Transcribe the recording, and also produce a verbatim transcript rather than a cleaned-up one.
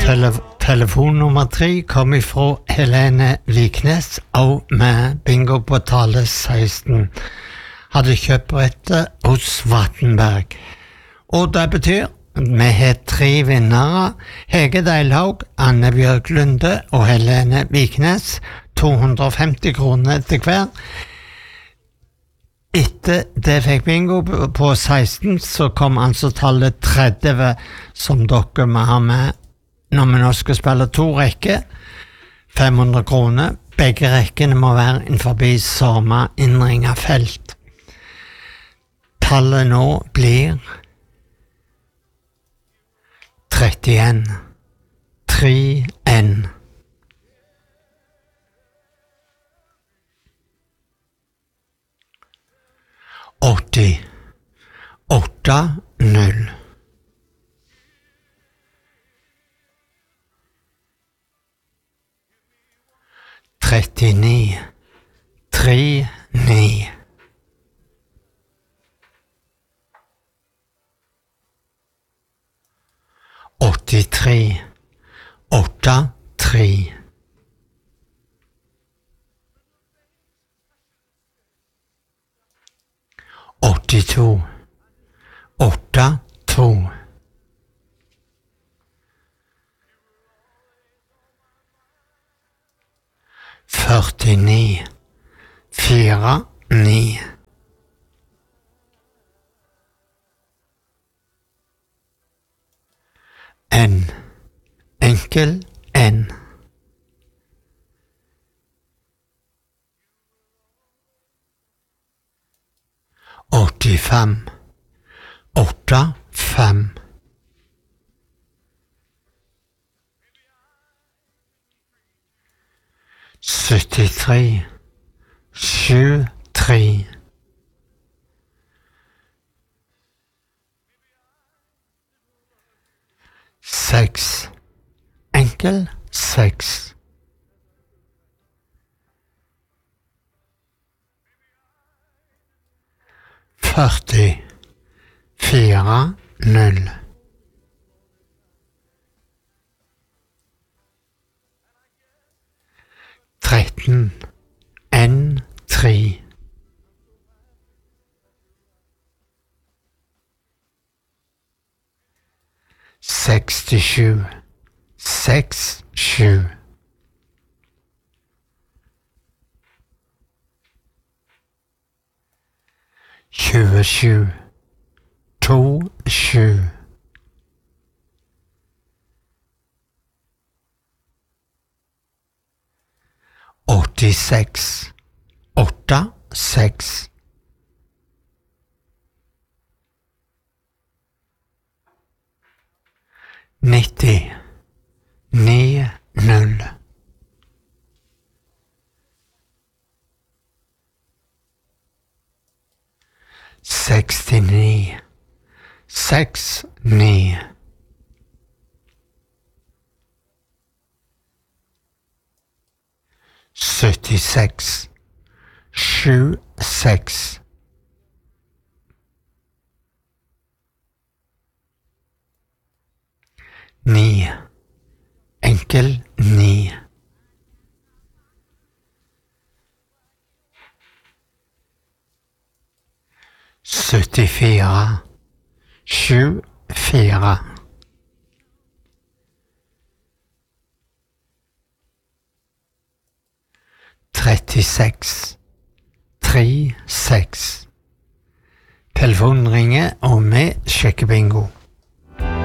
Tele telefon nummer tre kom ifra Helene Viknes, og med bingo på tallet seksten. Hadde kjøpt brettet hos Vattenberg. Og det betyr vi har tre vinnere: Hege Deilhaug, Anne Bjørk Lunde og Helene Viknes. to hundre og femti kroner til hver. Etter det fikk bingo på seksten, så kom altså tallet tretti, som dere må ha med når vi nå skal spille to rekker. fem hundre kroner. Begge rekkene må være innenfor samme innringet felt. Tallet nå blir trettien. tre en. åtti. åtte null. trettini. tre ni. åttitre. åtte tre. åttito. åtte to. førtini. fire ni. En. Enkel en. åttifem. åtte fem. syttitre. sju tre. seks. Enkel seks. førti. fire null. tretten. en tre. sekstisju. seks sju. tjuesju. to sju. åttiseks. åtte seks. nitti. ni null. sekstini. seks ni. syttiseks. sju seks. ni. Enkel ni. syttifire. sju fire. trettiseks. tre seks. Telefonen ringer, og vi sjekker bingo.